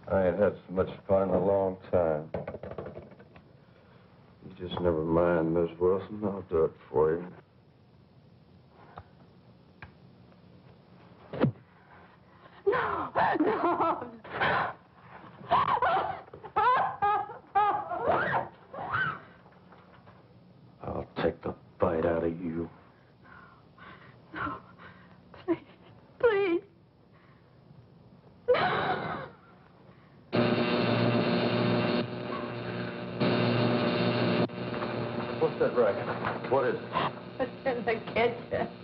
I ain't had so much fun in a long time. You just never mind, Miss Wilson. I'll do it for you. No, no. I'll take the bite out of you. No, please, please. What's that racket? What is it? It's in the kitchen.